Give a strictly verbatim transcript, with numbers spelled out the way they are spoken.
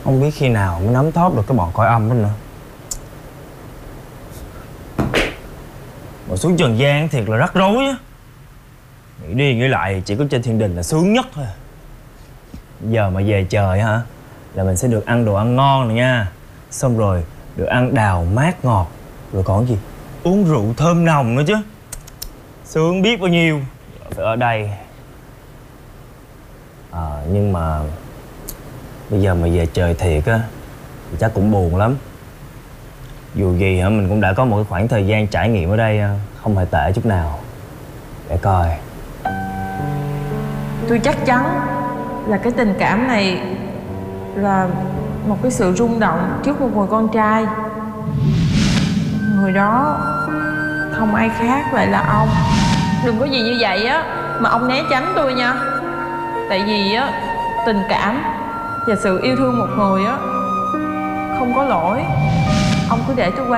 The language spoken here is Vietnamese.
Không biết khi nào mới nắm thoát được cái bọn cõi âm đó nữa. Mà xuống trần gian thiệt là rắc rối á. Nghĩ đi nghĩ lại chỉ có trên thiên đình là sướng nhất thôi. Giờ mà về trời hả, là mình sẽ được ăn đồ ăn ngon này nha. Xong rồi được ăn đào mát ngọt. Rồi còn gì, uống rượu thơm nồng nữa chứ. Sướng biết bao nhiêu. Phải ở đây. À, nhưng mà bây giờ mà về trời thiệt á thì chắc cũng buồn lắm. Dù gì hả, mình cũng đã có một cái khoảng thời gian trải nghiệm ở đây không hề tệ chút nào. Để coi. Tôi chắc chắn là cái tình cảm này là một cái sự rung động trước một người con trai. Người đó không ai khác lại là ông. Đừng có gì như vậy á mà ông né tránh tôi nha. Tại vì á, tình cảm và sự yêu thương một người á không có lỗi. Ông cứ để tôi qua